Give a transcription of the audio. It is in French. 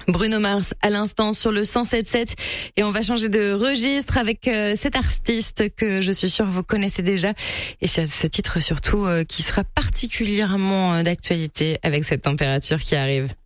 Bruno Mars à l'instant sur le 107.7 et on va changer de registre avec cet artiste que je suis sûre vous connaissez déjà et ce titre surtout qui sera particulièrement d'actualité avec cette température qui arrive.